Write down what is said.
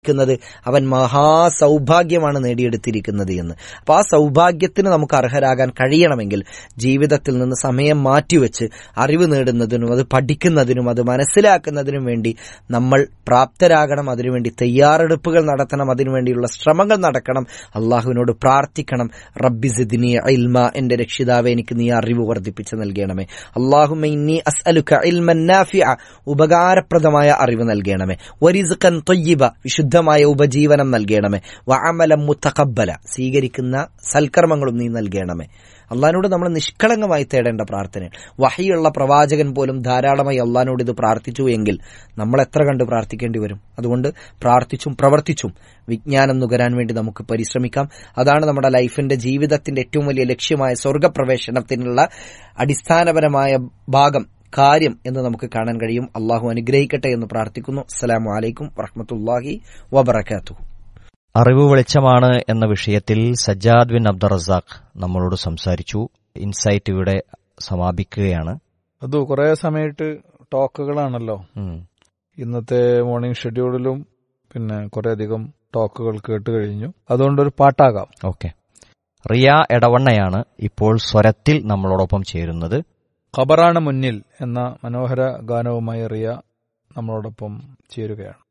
ചിന്തിക്കുന്നത് അവൻ മഹാസൗഭാഗ്യമാണ് നേടിയെടുത്തിരിക്കുന്നത് എന്ന്. അപ്പോൾ ആ സൗഭാഗ്യത്തിന് നമുക്ക് അർഹരാകാൻ കഴിയണമെങ്കിൽ ജീവിതത്തിൽ നിന്ന് സമയം മാറ്റിവെച്ച് അറിവ് നേടുന്നതിനും അത് പഠിക്കുന്നതിനും അത് മനസ്സിലാക്കുന്നതിനും വേണ്ടി നമ്മൾ പ്രാപ്തരാകണം. അതിനുവേണ്ടി തയ്യാറെടുപ്പുകൾ നടത്തണം, അതിനുവേണ്ടിയുള്ള ശ്രമങ്ങൾ നടക്കണം, അള്ളാഹുവിനോട് പ്രാർത്ഥിക്കണം. റബ്ബി സിദ്നി ഇൽമ, എന്റെ രക്ഷിതാവേ എനിക്ക് നീ അറിവ് വർദ്ധിപ്പിച്ച് നൽകണമേ. അല്ലാഹുമ്മ ഇന്നി അസ്അലുക ഇൽമൻ നാഫിഅ, ഉപകാരപ്രദമായ അറിവ് നൽകണമേ. വരിസ്ഖൻ ത്വയ്യിബ, വിശുദ്ധമായ ഉപജീവനം നൽകണമേ. വഅമലൻ മുതഖബ്ബല, സ്വീകരിക്കുന്ന സൽക്കർമ്മങ്ങളും നീ നൽകണമേ. അള്ളാഹിനോട് നമ്മൾ നിഷ്കളങ്കമായി തേടേണ്ട പ്രാർത്ഥന. വഹിയുള്ള പ്രവാചകൻ പോലും ധാരാളമായി അള്ളാഹിനോട് ഇത് പ്രാർത്ഥിച്ചു എങ്കിൽ നമ്മൾ എത്ര കണ്ട് പ്രാർത്ഥിക്കേണ്ടി വരും? അതുകൊണ്ട് പ്രാർത്ഥിച്ചും പ്രവർത്തിച്ചും വിജ്ഞാനം നുകരാൻ വേണ്ടി നമുക്ക് പരിശ്രമിക്കാം. അതാണ് നമ്മുടെ ലൈഫിന്റെ ജീവിതത്തിന്റെ ഏറ്റവും വലിയ ലക്ഷ്യമായ സ്വർഗപ്രവേശനത്തിനുള്ള അടിസ്ഥാനപരമായ കാര്യം എന്ന് നമുക്ക് കാണാൻ കഴിയും. അള്ളാഹു അനുഗ്രഹിക്കട്ടെ എന്ന് പ്രാർത്ഥിക്കുന്നു. അസ്സലാമു അലൈക്കും വറഹ്മത്തുള്ളാഹി വബറകാതുഹു. അറിവ് വെളിച്ചമാണ് എന്ന വിഷയത്തിൽ സജ്ജാദ് ബിൻ അബ്ദുർ റസാഖ് നമ്മളോട് സംസാരിച്ചു. ഇൻസൈറ്റ് ഇവിടെ സമാപിക്കുകയാണ്. അത് കുറെ സമയത്ത് ടോക്കുകളാണല്ലോ ഇന്നത്തെ മോർണിംഗ് ഷെഡ്യൂളിലും, പിന്നെ കുറെ അധികം ടോക്കുകൾ കേട്ട് കഴിഞ്ഞു. അതുകൊണ്ടൊരു പാട്ടാകാം. ഓക്കെ. റിയ എടവണ്ണയാണ് ഇപ്പോൾ സ്വരത്തിൽ നമ്മളോടൊപ്പം ചേരുന്നത്. ഖബറാണ് മുന്നിൽ എന്ന മനോഹര ഗാനവുമായി റിയ നമ്മളോടൊപ്പം ചേരുകയാണ്.